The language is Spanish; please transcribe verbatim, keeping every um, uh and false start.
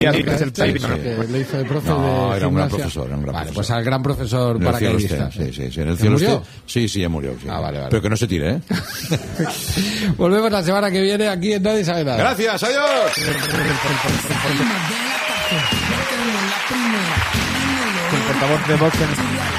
Es el país, sí, que le hizo de profe No, de era un gran gimnasia. profesor, era un gran Vale, profesor. pues al gran profesor En el cielo paracaidista. esté, sí, sí, sí. En el ¿Que cielo murió? esté. Sí, sí, ya murió. Sí. Ah, vale, vale. Pero que no se tire, ¿eh? Volvemos la semana que viene aquí en Nadie Sabe Nada. Gracias, adiós. el portavoz de Vox en